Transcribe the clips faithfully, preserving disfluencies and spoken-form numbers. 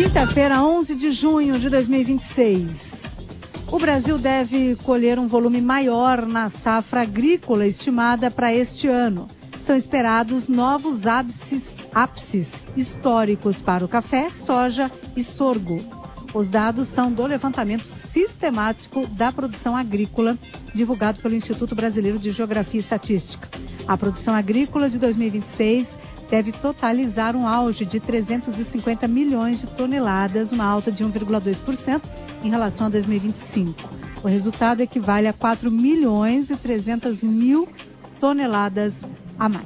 Quinta-feira, onze de junho de dois mil e vinte e seis. O Brasil deve colher um volume maior na safra agrícola estimada para este ano. São esperados novos ápices, ápices históricos para o café, soja e sorgo. Os dados são do levantamento sistemático da produção agrícola, divulgado pelo Instituto Brasileiro de Geografia e Estatística. A produção agrícola de dois mil e vinte e seis deve totalizar um auge de trezentos e cinquenta milhões de toneladas, uma alta de um vírgula dois por cento em relação a dois mil e vinte e cinco. O resultado equivale a quatro milhões e trezentas mil toneladas a mais.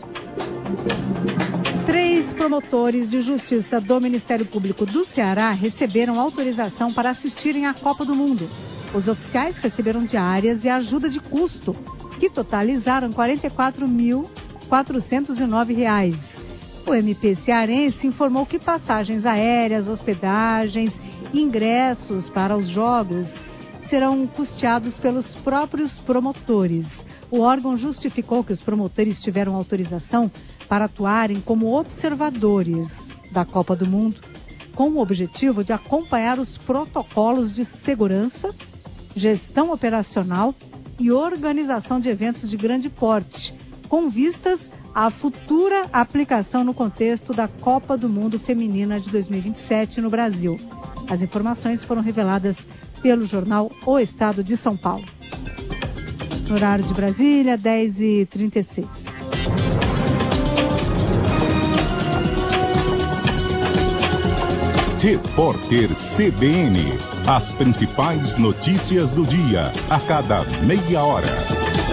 Três promotores de justiça do Ministério Público do Ceará receberam autorização para assistirem à Copa do Mundo. Os oficiais receberam diárias e ajuda de custo, que totalizaram quarenta e quatro mil quatrocentos e nove reais. O M P cearense informou que passagens aéreas, hospedagens, ingressos para os jogos serão custeados pelos próprios promotores. O órgão justificou que os promotores tiveram autorização para atuarem como observadores da Copa do Mundo, com o objetivo de acompanhar os protocolos de segurança, gestão operacional e organização de eventos de grande porte, com vistas à futura aplicação no contexto da Copa do Mundo Feminina de dois mil e vinte e sete no Brasil. As informações foram reveladas pelo jornal O Estado de São Paulo. No horário de Brasília, dez e trinta e seis. Repórter C B N. As principais notícias do dia, a cada meia hora.